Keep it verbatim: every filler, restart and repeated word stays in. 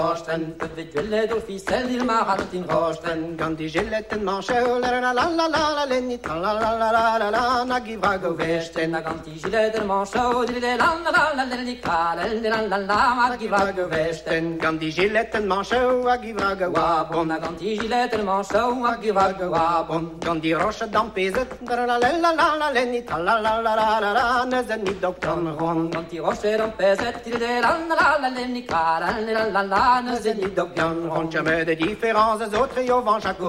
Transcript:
Rosten, de gulle door ficelle, il m'a raté in rosten. Quand die gilletten mancheu, la la la la la la lenni, la la la la la la la, na givrago vesten. Quand die gilletten mancheu, di la la la la lenni, la la la la, ma givrago vesten. Quand die gilletten mancheu, a givrago wabon. Quand die gilletten mancheu, a givrago wabon. Quand die roche dan pezet, la la la la la lenni, la la la la la la la, na zen niet dokter ron. Quand die roche dan pezet, di la la la lenni, la la la la. On jamais de différence, les autres, ils vont chaque